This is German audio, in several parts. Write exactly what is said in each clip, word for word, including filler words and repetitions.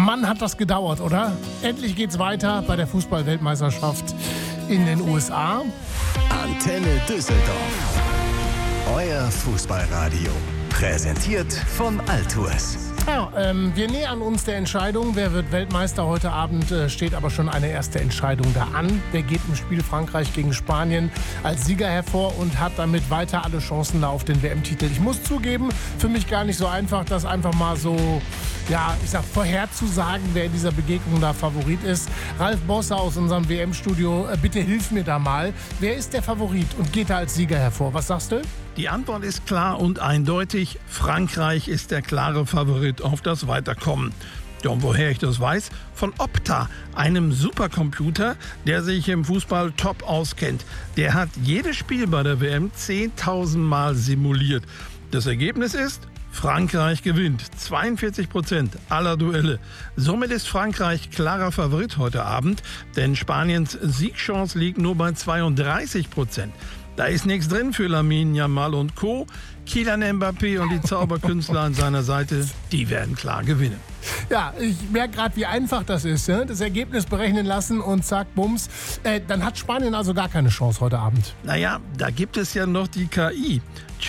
Mann, hat das gedauert, oder? Endlich geht's weiter bei der Fußball-Weltmeisterschaft in den U S A. Antenne Düsseldorf. Euer Fußballradio. Präsentiert von Altours. Ja, ähm, wir nähern uns der Entscheidung. Wer wird Weltmeister? Heute Abend äh, steht aber schon eine erste Entscheidung da an. Wer geht im Spiel Frankreich gegen Spanien als Sieger hervor und hat damit weiter alle Chancen da auf den W M-Titel? Ich muss zugeben, für mich gar nicht so einfach, das einfach mal so, ja, ich sag, vorherzusagen, wer in dieser Begegnung da Favorit ist. Ralf Bosse aus unserem W M-Studio, äh, bitte hilf mir da mal. Wer ist der Favorit und geht da als Sieger hervor? Was sagst du? Die Antwort ist klar und eindeutig. Frankreich ist der klare Favorit auf das Weiterkommen. Ja, und woher ich das weiß? Von Opta, einem Supercomputer, der sich im Fußball top auskennt. Der hat jedes Spiel bei der W M zehntausend Mal simuliert. Das Ergebnis ist: Frankreich gewinnt zweiundvierzig Prozent aller Duelle. Somit ist Frankreich klarer Favorit heute Abend, denn Spaniens Siegchance liegt nur bei zweiunddreißig Prozent. Da ist nichts drin für Lamine Yamal und Co. Kylian Mbappé und die Zauberkünstler an seiner Seite, die werden klar gewinnen. Ja, ich merke gerade, wie einfach das ist. Ne? Das Ergebnis berechnen lassen und zack, bums. Äh, dann hat Spanien also gar keine Chance heute Abend. Naja, da gibt es ja noch die K I.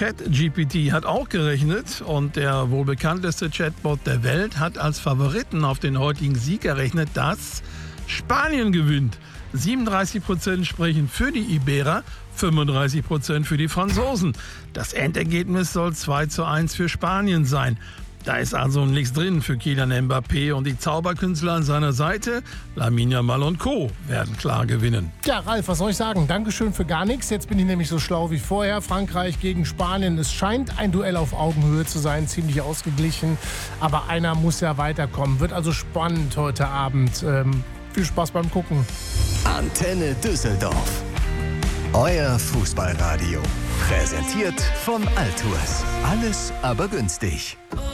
ChatGPT hat auch gerechnet und der wohl bekannteste Chatbot der Welt hat als Favoriten auf den heutigen Sieg errechnet, dass Spanien gewinnt. siebenunddreißig Prozent sprechen für die Iberer, fünfunddreißig Prozent für die Franzosen. Das Endergebnis soll zwei zu eins für Spanien sein. Da ist also nichts drin für Kylian Mbappé und die Zauberkünstler an seiner Seite, Lamine Yamal und Co. werden klar gewinnen. Ja, Ralf, was soll ich sagen? Dankeschön für gar nichts. Jetzt bin ich nämlich so schlau wie vorher. Frankreich gegen Spanien. Es scheint ein Duell auf Augenhöhe zu sein, ziemlich ausgeglichen. Aber einer muss ja weiterkommen. Wird also spannend heute Abend. Ähm, viel Spaß beim Gucken. Antenne Düsseldorf. Euer Fußballradio. Präsentiert von Altours. Alles aber günstig.